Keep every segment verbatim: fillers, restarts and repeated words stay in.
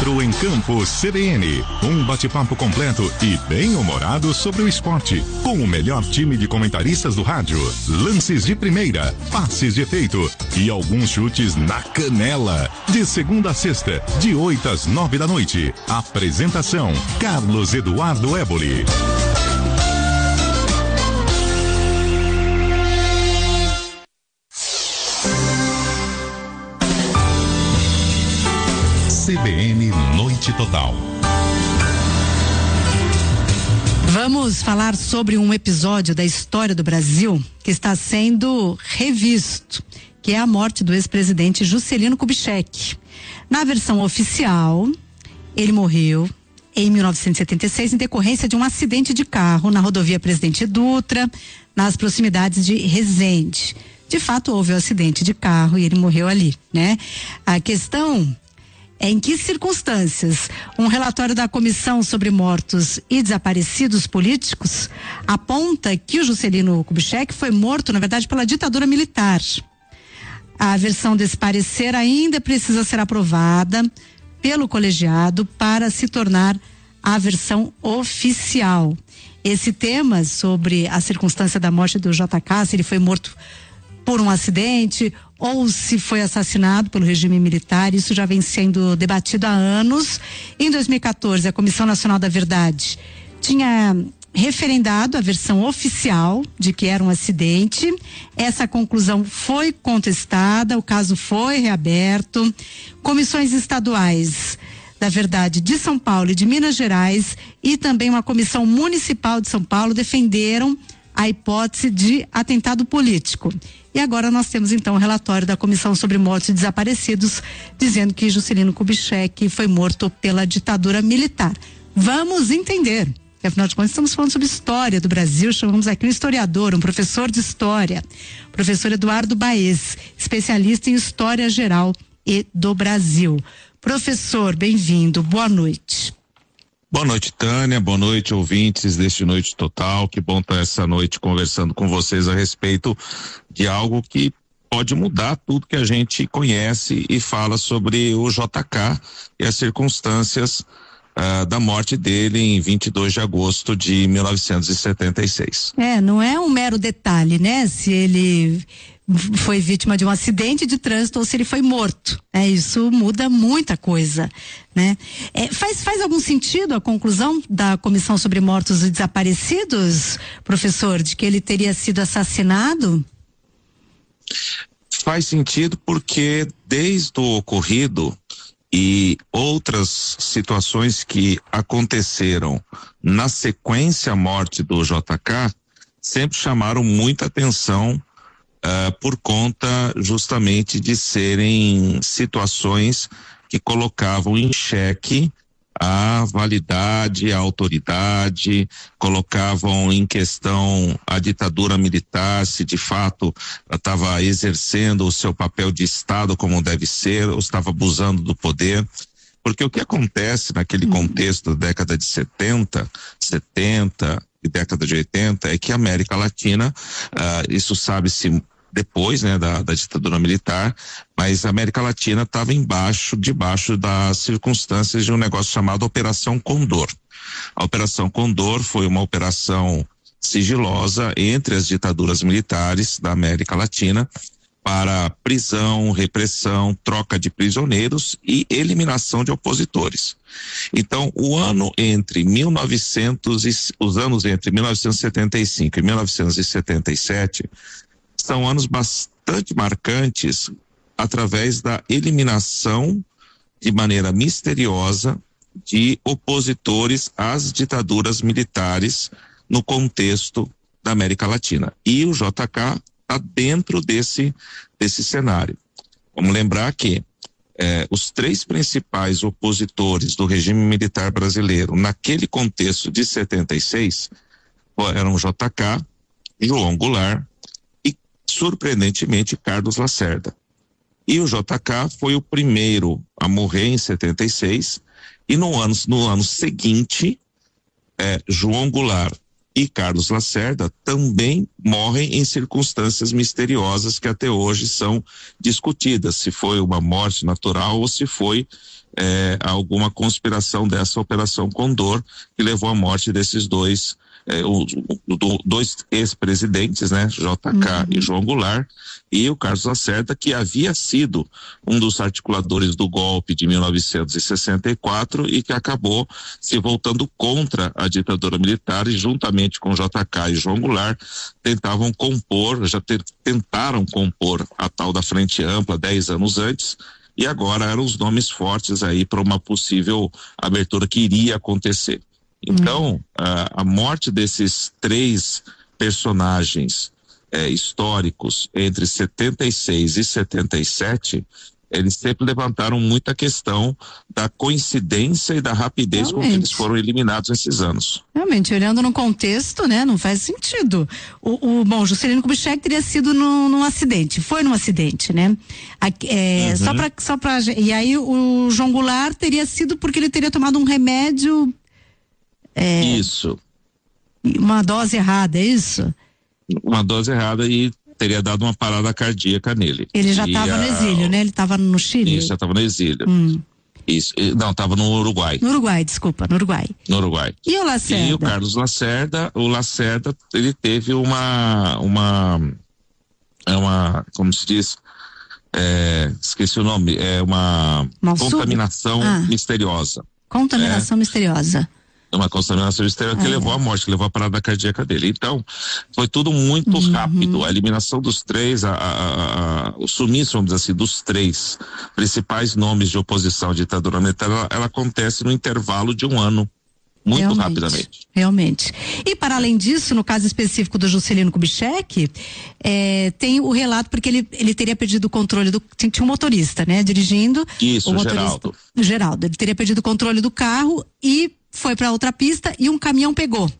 Entrou em Campo C B N, um bate-papo completo e bem-humorado sobre o esporte, com o melhor time de comentaristas do rádio, lances de primeira, passes de efeito e alguns chutes na canela. De segunda a sexta, de oito às nove da noite. Apresentação: Carlos Eduardo Éboli. C B N Noite Total. Vamos falar sobre um episódio da história do Brasil que está sendo revisto, que é a morte do ex-presidente Juscelino Kubitschek. Na versão oficial, ele morreu em mil novecentos e setenta e seis em decorrência de um acidente de carro na rodovia Presidente Dutra, nas proximidades de Resende. De fato, houve um acidente de carro e ele morreu ali, né? A questão é em que circunstâncias um relatório da Comissão sobre Mortos e Desaparecidos Políticos aponta que o Juscelino Kubitschek foi morto, na verdade, pela ditadura militar. A versão desse parecer ainda precisa ser aprovada pelo colegiado para se tornar a versão oficial. Esse tema sobre a circunstância da morte do J K, se ele foi morto por um acidente ou se foi assassinado pelo regime militar, isso já vem sendo debatido há anos. Em dois mil e quatorze, a Comissão Nacional da Verdade tinha referendado a versão oficial de que era um acidente. Essa conclusão foi contestada, o caso foi reaberto. Comissões estaduais da Verdade de São Paulo e de Minas Gerais e também uma comissão municipal de São Paulo defenderam a hipótese de atentado político. E agora nós temos então o relatório da Comissão sobre Mortos e Desaparecidos dizendo que Juscelino Kubitschek foi morto pela ditadura militar. Vamos entender, porque afinal de contas estamos falando sobre história do Brasil. Chamamos aqui um historiador, um professor de história, professor Eduardo Baez, especialista em história geral e do Brasil. Professor, bem-vindo, boa noite. Boa noite, Tânia, boa noite, ouvintes deste Noite Total. Que bom estar essa noite conversando com vocês a respeito de algo que pode mudar tudo que a gente conhece e fala sobre o J K e as circunstâncias uh, da morte dele em vinte e dois de agosto de mil novecentos e setenta e seis. É, não é um mero detalhe, né? Se ele foi vítima de um acidente de trânsito ou se ele foi morto, é, isso muda muita coisa, né? É, faz, faz algum sentido a conclusão da Comissão sobre Mortos e Desaparecidos, professor, de que ele teria sido assassinado? Faz sentido porque desde o ocorrido e outras situações que aconteceram na sequência à morte do J K sempre chamaram muita atenção Uh, por conta justamente de serem situações que colocavam em xeque a validade, a autoridade, colocavam em questão a ditadura militar, se de fato estava exercendo o seu papel de Estado como deve ser, ou estava abusando do poder. Porque o que acontece naquele contexto da década de setenta, setenta e década de oitenta é que a América Latina, uh, isso sabe-se depois, né, da, da ditadura militar, mas a América Latina estava embaixo, debaixo das circunstâncias de um negócio chamado Operação Condor. A Operação Condor foi uma operação sigilosa entre as ditaduras militares da América Latina para prisão, repressão, troca de prisioneiros e eliminação de opositores. Então, o ano entre mil e novecentos e, os anos entre mil novecentos e setenta e cinco e mil novecentos e setenta e sete são anos bastante marcantes através da eliminação de maneira misteriosa de opositores às ditaduras militares no contexto da América Latina. E o J K está dentro desse, desse cenário. Vamos lembrar que eh, os três principais opositores do regime militar brasileiro naquele contexto de setenta e seis eram J K, João Goulart e, surpreendentemente, Carlos Lacerda. E o J K foi o primeiro a morrer em setenta e seis, e no ano, no ano seguinte, eh, João Goulart e Carlos Lacerda também morrem em circunstâncias misteriosas que até hoje são discutidas, se foi uma morte natural ou se foi é, alguma conspiração dessa Operação Condor que levou à morte desses dois É, o, o, o, dois ex-presidentes, né, J K uhum. e João Goulart, e o Carlos Lacerda, que havia sido um dos articuladores do golpe de mil novecentos e sessenta e quatro e que acabou se voltando contra a ditadura militar e juntamente com J K e João Goulart tentavam compor, já ter, tentaram compor a tal da Frente Ampla dez anos antes, e agora eram os nomes fortes aí para uma possível abertura que iria acontecer. Então, a, a morte desses três personagens é, históricos entre setenta e seis e setenta e sete, eles sempre levantaram muita questão da coincidência e da rapidez Realmente. com que eles foram eliminados nesses anos. Realmente, olhando no contexto, né, não faz sentido. O, o bom, Juscelino Kubitschek teria sido num, num acidente, foi num acidente, né? Aqui, é, uhum. Só pra, só pra, e aí o João Goulart teria sido porque ele teria tomado um remédio. É, isso. Uma dose errada, é isso? Uma dose errada e teria dado uma parada cardíaca nele. Ele já estava no exílio, né? Ele estava no Chile? Isso, já estava no exílio. Hum. Isso, não, estava no Uruguai. No Uruguai, desculpa, no Uruguai. No Uruguai. E o Lacerda? E o Carlos Lacerda, o Lacerda, ele teve uma, uma, é uma, como se diz, é, esqueci o nome, é uma Malsub? contaminação ah. misteriosa. Contaminação é. misteriosa. Uma contaminação misteriosa que ah, levou é. à morte, que levou à parada cardíaca dele. Então, foi tudo muito uhum. rápido. A eliminação dos três, a, a, a, o sumiço, vamos dizer assim, dos três principais nomes de oposição à ditadura militar, ela, ela acontece no intervalo de um ano. Muito realmente, rapidamente. Realmente. E para além disso, no caso específico do Juscelino Kubitschek, é, tem o relato, porque ele, ele teria perdido o controle do. Tinha um motorista, né? Dirigindo. Isso, o motorista, Geraldo. Geraldo. Ele teria perdido o controle do carro e foi para outra pista e um caminhão pegou.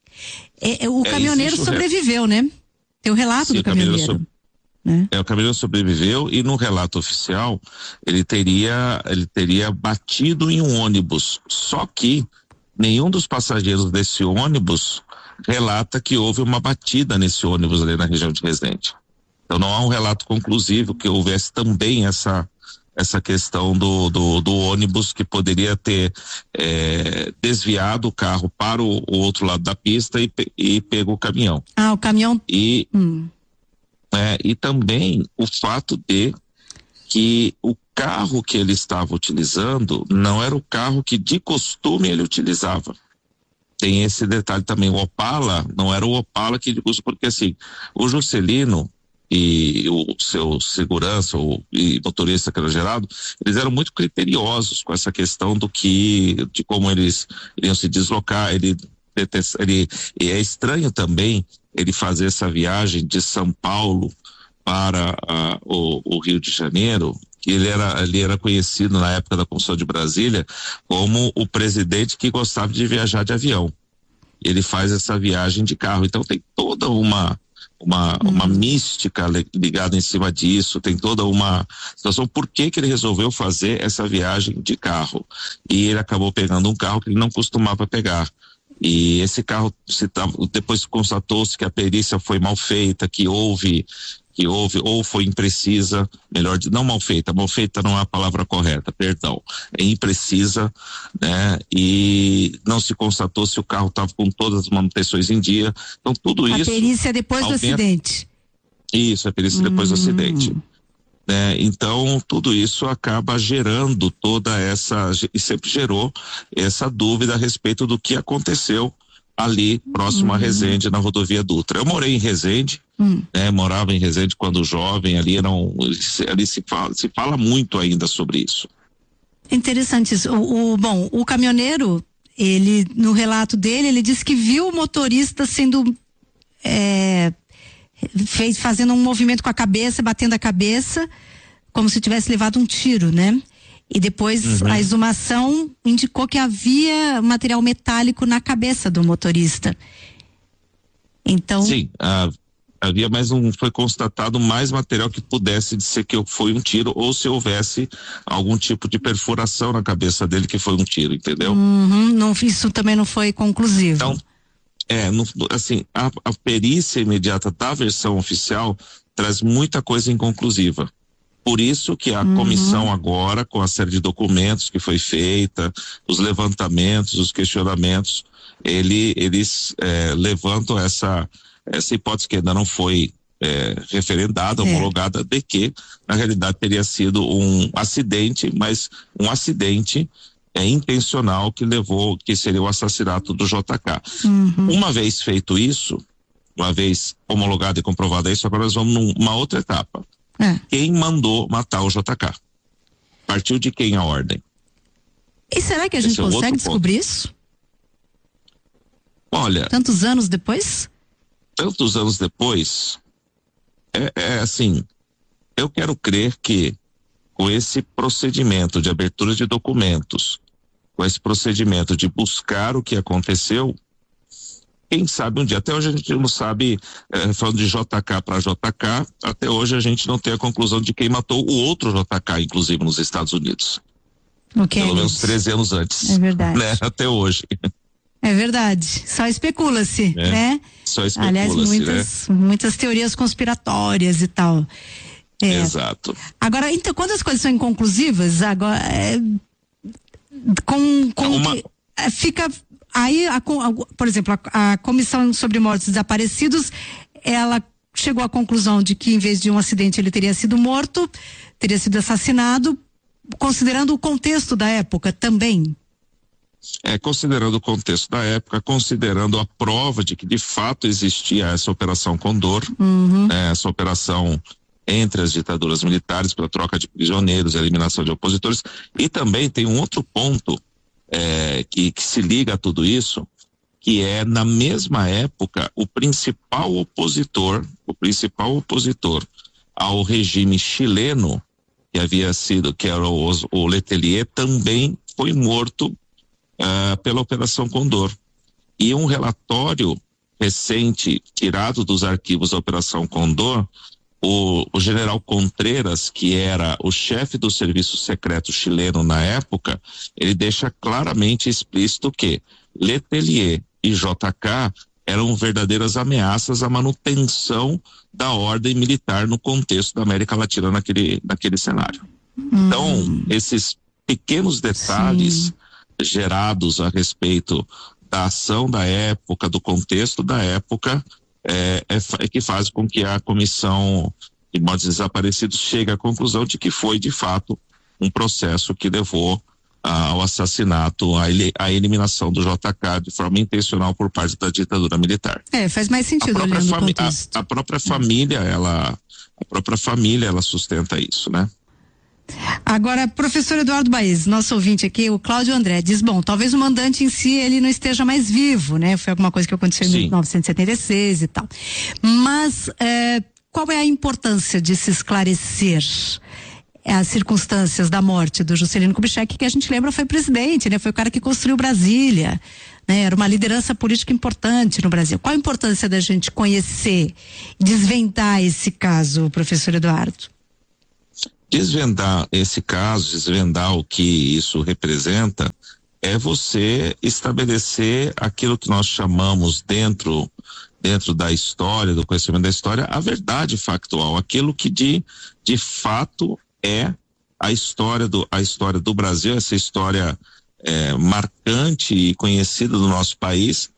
É, o é, caminhoneiro sobreviveu, re... né? Tem o relato Sim, do caminhoneiro. caminhoneiro so... né? É, o caminhoneiro sobreviveu e no relato oficial ele teria, ele teria batido em um ônibus. Só que nenhum dos passageiros desse ônibus relata que houve uma batida nesse ônibus ali na região de Resende. Então não há um relato conclusivo que houvesse também essa essa questão do, do, do ônibus que poderia ter é, desviado o carro para o, o outro lado da pista e, e pegou o caminhão. Ah, o caminhão. E, hum. é, e também o fato de que o carro que ele estava utilizando não era o carro que de costume ele utilizava. Tem esse detalhe também, o Opala não era o Opala que ele usa, porque assim, o Juscelino e o seu segurança o, e motorista que era Geraldo, eles eram muito criteriosos com essa questão do que, de como eles iriam se deslocar. Ele, ele é estranho também ele fazer essa viagem de São Paulo para uh, o, o Rio de Janeiro. Ele era, ele era conhecido na época da Constituição de Brasília como o presidente que gostava de viajar de avião. Ele faz essa viagem de carro, então tem toda uma uma, uhum. uma mística ligada em cima disso, tem toda uma situação, por que que ele resolveu fazer essa viagem de carro, e ele acabou pegando um carro que ele não costumava pegar, e esse carro, se tá, depois constatou-se que a perícia foi mal feita, que houve que houve, ou foi imprecisa, melhor, não mal feita, mal feita não é a palavra correta, perdão, é imprecisa, né, e não se constatou se o carro estava com todas as manutenções em dia, então tudo a isso... A perícia depois aumenta... do acidente. Isso, a perícia hum. depois do acidente. Né, então tudo isso acaba gerando toda essa, e sempre gerou essa dúvida a respeito do que aconteceu ali próximo hum. a Resende, na rodovia Dutra. Eu morei em Resende, hum. né, morava em Resende quando jovem, ali, eram, ali se, fala, se fala muito ainda sobre isso. Interessante isso. O, o, bom, o caminhoneiro, ele, no relato dele, ele disse que viu o motorista sendo é, fez, fazendo um movimento com a cabeça, batendo a cabeça, como se tivesse levado um tiro, né? E depois uhum. a exumação indicou que havia material metálico na cabeça do motorista. Então. Sim, ah, havia mais um, foi constatado mais material que pudesse dizer que foi um tiro, ou se houvesse algum tipo de perfuração na cabeça dele que foi um tiro, entendeu? Uhum, não, isso também não foi conclusivo. Então, É, no, assim, a, a perícia imediata da versão oficial traz muita coisa inconclusiva. Por isso que a uhum. comissão agora, com a série de documentos que foi feita, os levantamentos, os questionamentos, ele, eles é, levantam essa, essa hipótese que ainda não foi é, referendada, é. homologada, de que, na realidade, teria sido um acidente, mas um acidente é, intencional que levou, que seria o assassinato do J K. Uhum. Uma vez feito isso, uma vez homologado e comprovado isso, agora nós vamos numa outra etapa. É. Quem mandou matar o J K? Partiu de quem a ordem? E será que a gente Esse consegue é descobrir isso? Olha... Tantos anos depois? Tantos anos depois, é, é assim, eu quero crer que com esse procedimento de abertura de documentos, com esse procedimento de buscar o que aconteceu, quem sabe um dia, até hoje a gente não sabe, é, falando de J K para J K, até hoje a gente não tem a conclusão de quem matou o outro J K, inclusive nos Estados Unidos. Okay. Pelo menos treze anos antes. É verdade. Né? Até hoje. É verdade. Só especula-se, é, né? Só especula-se, aliás, muitas, né? muitas teorias conspiratórias e tal. É. Exato. Agora, então, quando as coisas são inconclusivas, agora, é, com, com Uma... que, é, fica... Aí, a, a, por exemplo, a, a Comissão sobre Mortos Desaparecidos, ela chegou à conclusão de que, em vez de um acidente, ele teria sido morto, teria sido assassinado, considerando o contexto da época também. É, considerando o contexto da época, considerando a prova de que, de fato, existia essa Operação Condor, uhum. né, essa operação entre as ditaduras militares para troca de prisioneiros, eliminação de opositores, e também tem um outro ponto É, que, que se liga a tudo isso, que é, na mesma época, o principal opositor, o principal opositor ao regime chileno, que havia sido, que era o, o Letelier, também foi morto uh, pela Operação Condor. E um relatório recente, tirado dos arquivos da Operação Condor, O, o general Contreras, que era o chefe do serviço secreto chileno na época, ele deixa claramente explícito que Letelier e J K eram verdadeiras ameaças à manutenção da ordem militar no contexto da América Latina naquele, naquele cenário. Hum. Então, esses pequenos detalhes Sim. gerados a respeito da ação da época, do contexto da época, É, é, é que faz com que a Comissão de Mortos Desaparecidos chegue à conclusão de que foi, de fato, um processo que levou ah, ao assassinato, à, à eliminação do J K de forma intencional por parte da ditadura militar. É, faz mais sentido olhando o contexto. A, a própria família, ela, a própria família, ela sustenta isso, né? Agora, professor Eduardo Baez, nosso ouvinte aqui, o Cláudio André, diz, bom, talvez o mandante em si, ele não esteja mais vivo, né? Foi alguma coisa que aconteceu Sim. em mil novecentos e setenta e seis e tal. Mas, é, qual é a importância de se esclarecer as circunstâncias da morte do Juscelino Kubitschek, que a gente lembra foi presidente, né? Foi o cara que construiu Brasília, né? Era uma liderança política importante no Brasil. Qual a importância da gente conhecer, desvendar esse caso, professor Eduardo? Desvendar esse caso, desvendar o que isso representa, é você estabelecer aquilo que nós chamamos dentro, dentro da história, do conhecimento da história, a verdade factual, aquilo que de, de fato é a história do, a história do Brasil, essa história é, marcante e conhecida do nosso país,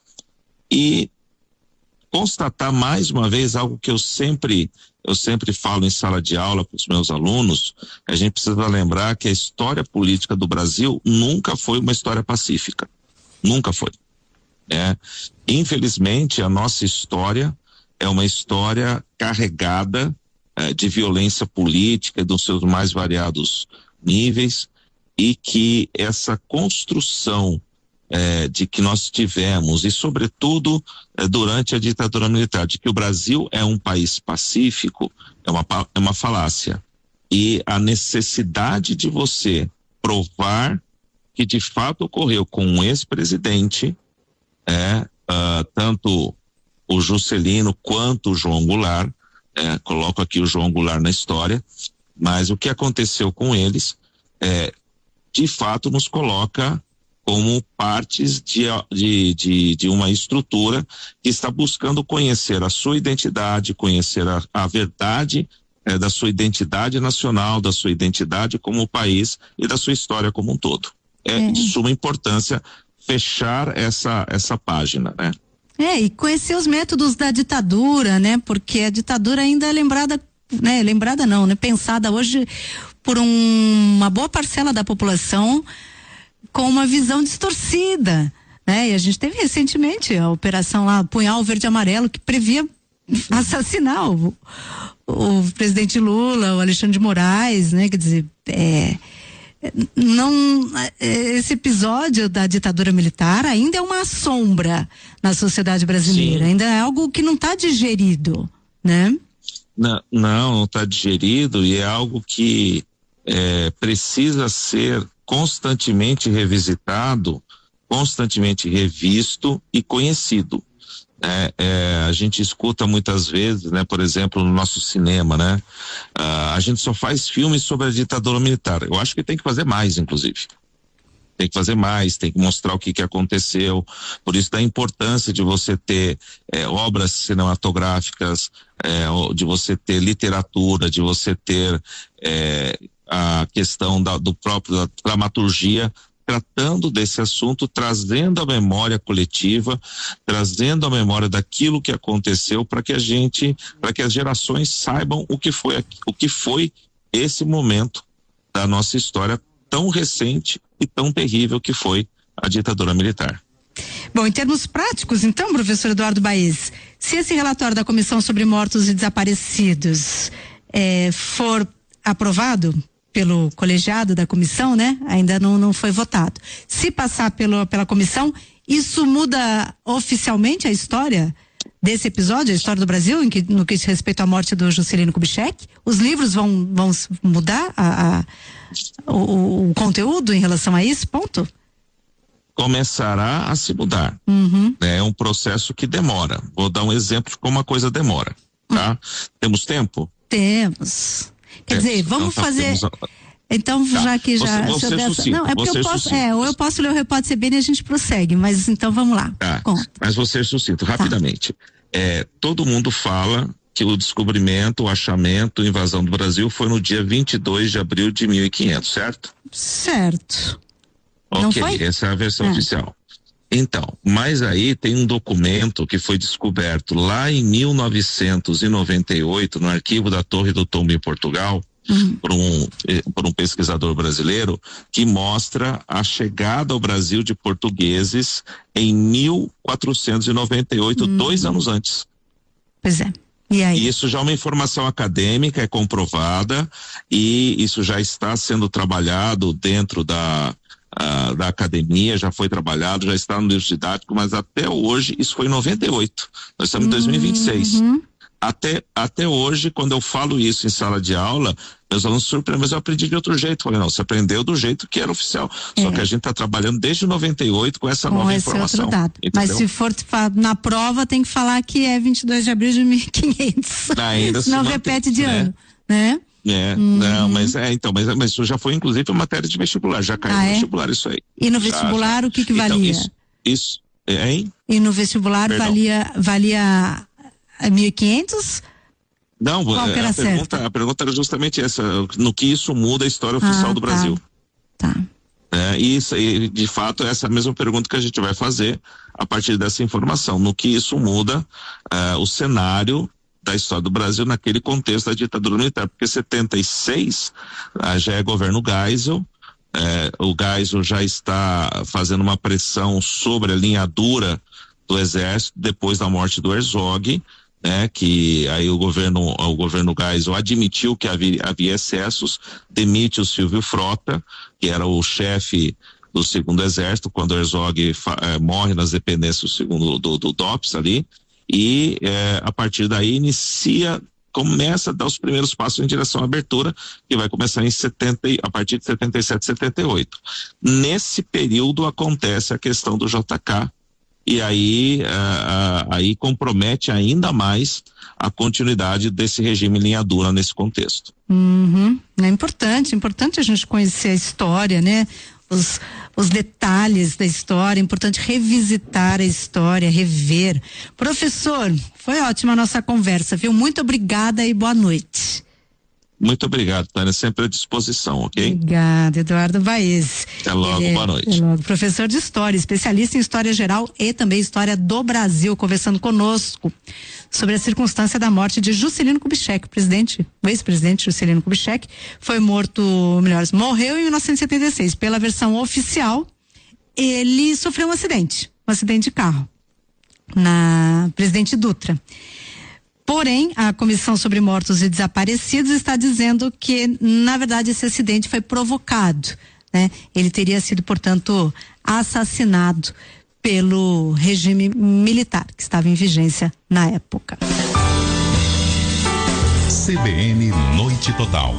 e constatar mais uma vez algo que eu sempre eu sempre falo em sala de aula com os meus alunos. A gente precisa lembrar que a história política do Brasil nunca foi uma história pacífica, nunca foi, né? Infelizmente, a nossa história é uma história carregada eh, de violência política dos seus mais variados níveis, e que essa construção É, de que nós tivemos, e sobretudo é, durante a ditadura militar, de que o Brasil é um país pacífico, é uma, é uma falácia. E a necessidade de você provar que de fato ocorreu com um ex-presidente, é, uh, tanto o Juscelino quanto o João Goulart, é, coloco aqui o João Goulart na história, mas o que aconteceu com eles, é, de fato nos coloca como partes de, de, de, de uma estrutura que está buscando conhecer a sua identidade, conhecer a, a verdade é, da sua identidade nacional, da sua identidade como país e da sua história como um todo. É, é. de suma importância fechar essa, essa página, né? É, e conhecer os métodos da ditadura, né? Porque a ditadura ainda é lembrada, né? Lembrada não, né? Pensada hoje por um, uma boa parcela da população com uma visão distorcida, né? E a gente teve recentemente a operação lá, Punhal Verde e Amarelo, que previa assassinar o, o presidente Lula, o Alexandre de Moraes, né? Quer dizer, é, não, esse episódio da ditadura militar ainda é uma sombra na sociedade brasileira. Sim. Ainda é algo que não está digerido, né? Não, não está digerido, e é algo que é, precisa ser constantemente revisitado, constantemente revisto e conhecido. É, é, a gente escuta muitas vezes, né, por exemplo, no nosso cinema, né, uh, a gente só faz filmes sobre a ditadura militar. Eu acho que tem que fazer mais, inclusive. Tem que fazer mais, tem que mostrar o que, que aconteceu. Por isso da importância de você ter é, obras cinematográficas, é, de você ter literatura, de você ter é, a questão da, do próprio da dramaturgia, tratando desse assunto, trazendo a memória coletiva, trazendo a memória daquilo que aconteceu, para que a gente, para que as gerações saibam o que foi, o que foi esse momento da nossa história tão recente e tão terrível que foi a ditadura militar. Bom, em termos práticos, então, professor Eduardo Baez, se esse relatório da Comissão sobre Mortos e Desaparecidos eh, for aprovado pelo colegiado da comissão, né? Ainda não, não foi votado. Se passar pelo, pela comissão, isso muda oficialmente a história desse episódio, a história do Brasil, em que, no que diz respeito à morte do Juscelino Kubitschek? Os livros vão, vão mudar a, a, o, o conteúdo em relação a isso? Ponto? Começará a se mudar. Uhum. É um processo que demora. Vou dar um exemplo de como a coisa demora, tá? Uhum. Temos tempo? Temos. Quer dizer, vamos então, fazer. Temos... Então, tá. já que já. Você, você dessa... sucinto, não, é porque você eu posso. É, ou eu posso ler o repórter C B N e a gente prossegue, mas então vamos lá. Tá. Mas você sucinto, rapidamente. Tá. É, todo mundo fala que o descobrimento, o achamento, a invasão do Brasil foi no dia vinte e dois de abril de mil e quinhentos, certo? Certo. Ok, não foi? Essa é a versão é. oficial. Então, mas aí tem um documento que foi descoberto lá em mil novecentos e noventa e oito no arquivo da Torre do Tombo em Portugal, uhum. por, um, por um pesquisador brasileiro, que mostra a chegada ao Brasil de portugueses em mil quatrocentos e noventa e oito, uhum. dois anos antes. Pois é. E aí? E isso já é uma informação acadêmica, é comprovada, e isso já está sendo trabalhado dentro da Uh, da academia, já foi trabalhado, já está no livro didático, mas até hoje, isso foi em noventa e oito, nós estamos em dois mil e vinte e seis. Uhum. Até, até hoje, quando eu falo isso em sala de aula, meus alunos se surpreendem, mas eu aprendi de outro jeito. Eu falei, não, você aprendeu do jeito que era oficial. É. Só que a gente está trabalhando desde noventa e oito com essa com nova esse informação. Outro dado. Mas se for na prova, tem que falar que é vinte e dois de abril de mil e quinhentos. Ainda não se repete de né? ano, né? É, uhum. não, mas é, então, mas, mas isso já foi inclusive matéria de vestibular, já caiu ah, no é? vestibular isso aí. E no vestibular já, já. O que que valia? Então, isso, isso, hein? E no vestibular Perdão. valia, valia mil e quinhentos? Não, Qual que era a, pergunta, a pergunta era justamente essa, no que isso muda a história oficial ah, do Brasil. Tá. tá. É, e, isso, e de fato essa é a mesma pergunta que a gente vai fazer a partir dessa informação, no que isso muda uh, o cenário da história do Brasil naquele contexto da ditadura militar, porque setenta e seis ah, já é governo Geisel, eh, o Geisel já está fazendo uma pressão sobre a linha dura do exército depois da morte do Herzog, né, que aí o governo, o governo Geisel admitiu que havia, havia excessos, demite o Silvio Frota, que era o chefe do segundo exército, quando o Herzog eh, morre nas dependências do segundo do, do D O P S ali, e eh, a partir daí inicia, começa a dar os primeiros passos em direção à abertura, que vai começar em setenta, a partir de setenta e sete, setenta e oito. Nesse período acontece a questão do J K e aí, uh, uh, aí compromete ainda mais a continuidade desse regime linha dura nesse contexto. Uhum. É importante, importante a gente conhecer a história, né? Os, os detalhes da história, é importante revisitar a história, rever. Professor, foi ótima a nossa conversa, viu? Muito obrigada e boa noite. Muito obrigado, Tânia, sempre à disposição, ok? Obrigada, Eduardo Baez. Até logo, é, boa noite. Até logo. Professor de História, especialista em História Geral e também História do Brasil, conversando conosco sobre a circunstância da morte de Juscelino Kubitschek, o presidente, o ex-presidente Juscelino Kubitschek, foi morto, melhor, morreu em mil novecentos e setenta e seis. Pela versão oficial, ele sofreu um acidente, um acidente de carro, na Presidente Dutra. Porém, a Comissão sobre Mortos e Desaparecidos está dizendo que, na verdade, esse acidente foi provocado, né? Ele teria sido, portanto, assassinado pelo regime militar que estava em vigência na época. C B N Noite Total.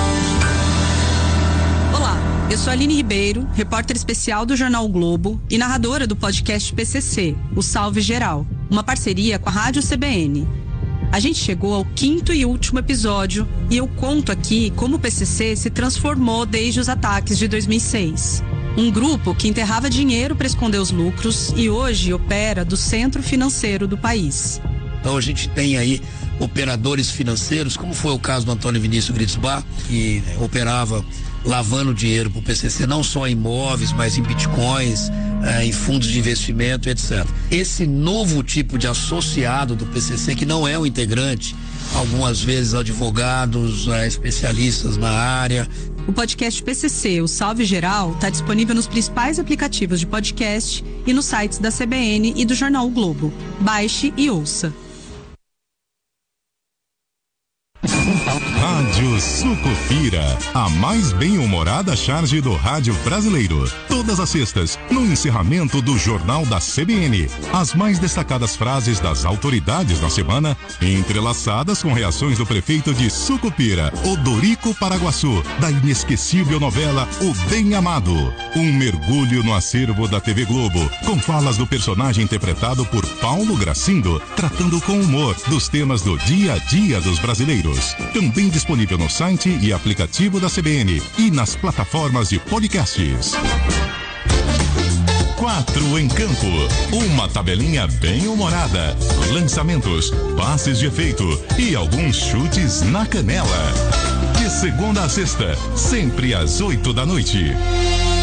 Olá, eu sou Aline Ribeiro, repórter especial do Jornal o Globo e narradora do podcast P C C, o Salve Geral, uma parceria com a Rádio C B N. A gente chegou ao quinto e último episódio e eu conto aqui como o P C C se transformou desde os ataques de dois mil e seis. Um grupo que enterrava dinheiro para esconder os lucros e hoje opera do centro financeiro do país. Então a gente tem aí operadores financeiros, como foi o caso do Antônio Vinícius Gritzbach, que né, operava lavando dinheiro para o P C C, não só em imóveis, mas em bitcoins, eh, em fundos de investimento, etcétera. Esse novo tipo de associado do P C C, que não é o integrante, algumas vezes advogados, eh, especialistas na área. O podcast P C C, o Salve Geral, está disponível nos principais aplicativos de podcast e nos sites da C B N e do Jornal o Globo. Baixe e ouça. Rádio Sucupira, a mais bem-humorada charge do rádio brasileiro. Todas as sextas, no encerramento do Jornal da C B N. As mais destacadas frases das autoridades da semana, entrelaçadas com reações do prefeito de Sucupira, Odorico Paraguaçu, da inesquecível novela O Bem Amado. Um mergulho no acervo da T V Globo, com falas do personagem interpretado por Paulo Gracindo, tratando com humor dos temas do dia a dia dos brasileiros. Também disponível no site e aplicativo da C B N e nas plataformas de podcasts. Quatro em campo, uma tabelinha bem humorada, lançamentos, passes de efeito e alguns chutes na canela. De segunda a sexta, sempre às oito da noite.